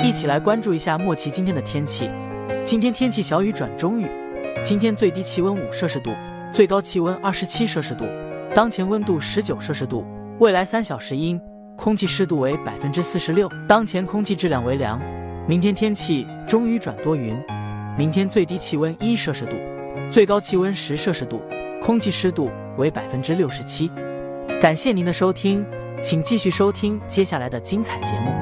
一起来关注一下莫奇今天的天气。今天天气小雨转中雨，今天最低气温5摄氏度，最高气温27摄氏度，当前温度19摄氏度，未来3小时阴，空气湿度为46%，当前空气质量为良。明天天气中雨转多云，明天最低气温1摄氏度，最高气温10摄氏度，空气湿度为67%。感谢您的收听，请继续收听接下来的精彩节目。